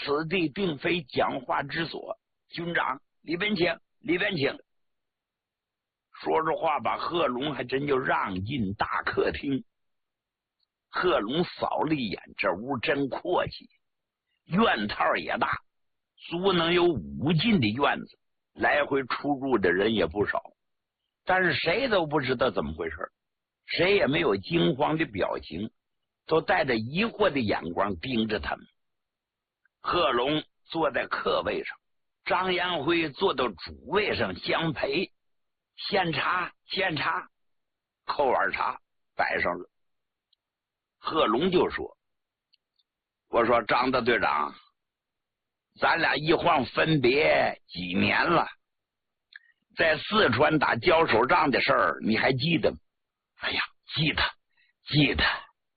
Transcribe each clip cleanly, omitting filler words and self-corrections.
此地并非讲话之所。军长，里边请，里边请。说着话，把贺龙还真就让进大客厅。贺龙扫了一眼，这屋真阔气，院套也大，足能有5进的院子，来回出入的人也不少。但是谁都不知道怎么回事，谁也没有惊慌的表情，都带着疑惑的眼光盯着他们。贺龙坐在客位上，张延辉坐到主位上相陪。献茶，献茶，扣碗茶摆上了。贺龙就说：“我说张大队长，咱俩一晃分别几年了，在四川打交手仗的事儿你还记得吗？”“哎呀，记得。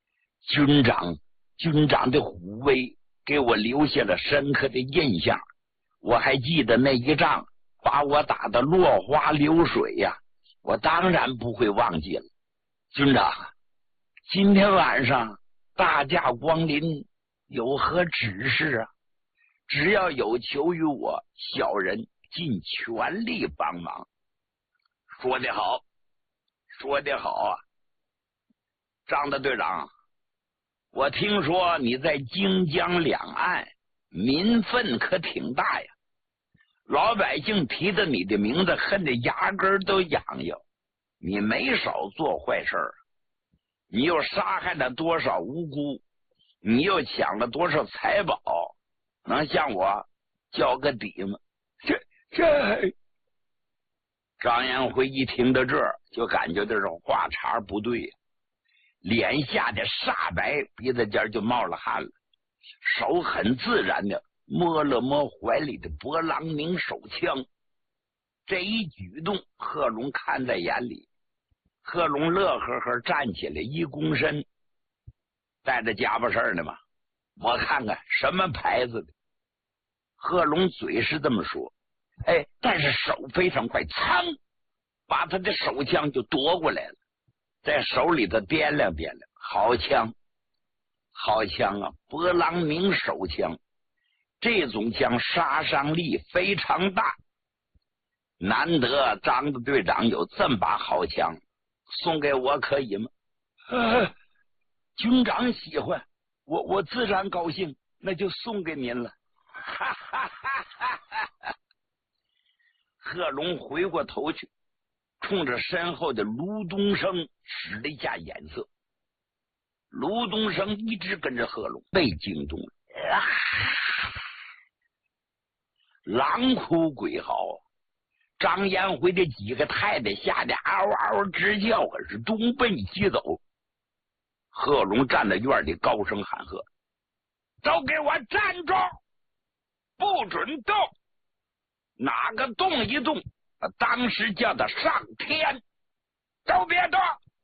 军长的虎威给我留下了深刻的印象，我还记得那一仗把我打得落花流水呀，我当然不会忘记了。军长，今天晚上大驾光临，有何指示啊？只要有求于我，小人尽全力帮忙。”“说得好，说得好啊！张大队长，我听说你在荆江两岸民愤可挺大呀，老百姓提着你的名字恨得牙根都痒痒。你没少做坏事儿，你又杀害了多少无辜，你又抢了多少财宝，能向我交个底吗？”“这张延辉一听到这儿，就感觉这是话茬不对，脸下的煞白，鼻子尖就冒了汗了，手很自然的摸了摸怀里的勃朗宁手枪。这一举动，贺龙看在眼里。贺龙乐呵呵站起来，一躬身：“带着家伙事儿呢吗？我看看什么牌子的。”贺龙嘴是这么说，但是手非常快，噌，把他的手枪就夺过来了，在手里头掂量掂量。好枪啊，勃朗宁手枪，这种枪杀伤力非常大，难得张大队长有这么把好枪，送给我可以吗？”“军长喜欢，我自然高兴，那就送给您了。”哈哈哈哈哈！贺龙回过头去，冲着身后的卢东升使了一下眼色。卢东升一直跟着贺龙，被惊动了，狼哭鬼嚎。张延辉这几个太太吓得嗷嗷直叫，可是东奔西走。贺龙站在院里高声喊喝：“都给我站住，不准动，哪个动一动，当时叫他上天，都别动！”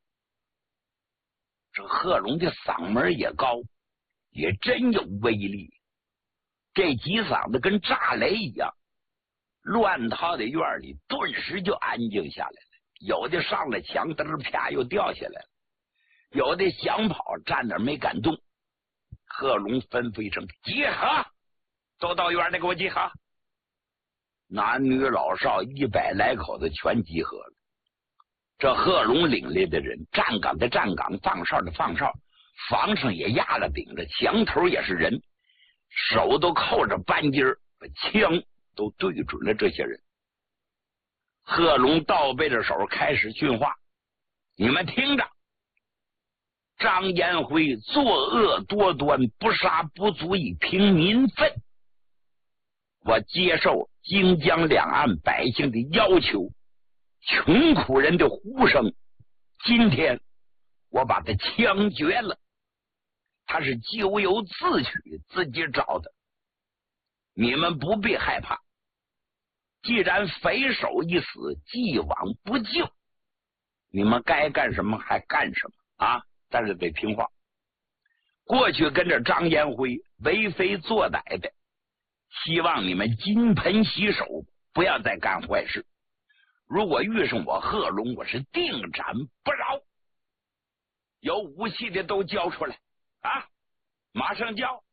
这贺龙的嗓门也高，也真有威力，这几嗓子跟炸雷一样，乱套的院里顿时就安静下来了。有的上了墙，嘚啪又掉下来了，有的想跑，站那没敢动。贺龙吩咐一声：“集合！都到院里给我集合！”男女老少100来口子全集合了。这贺龙领来的人，站岗的站岗，放哨的放哨，房上也压了顶着，墙头也是人，手都扣着扳机儿，把枪都对准了这些人。贺龙倒背着手开始训话：“你们听着，张延辉作恶多端，不杀不足以平民愤。我接受荆江两岸百姓的要求，穷苦人的呼声，今天我把他枪决了。他是咎由自取，自己找的，你们不必害怕。既然匪首一死，既往不咎，你们该干什么还干什么啊！但是得听话。过去跟着张延辉为非作歹的，希望你们金盆洗手，不要再干坏事。如果遇上我贺龙，我是定斩不饶。有武器的都交出来啊！马上交！